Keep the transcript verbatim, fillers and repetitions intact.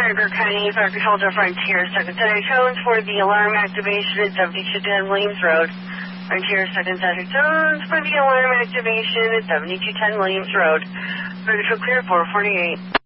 Tiger County, Parker Delta Frontier, Secretary Tones for the alarm activation at seventy-two ten Williams Road. Frontier Secretary Tones for the alarm activation at seventy-two ten Williams Road. Ready to clear four forty-eight.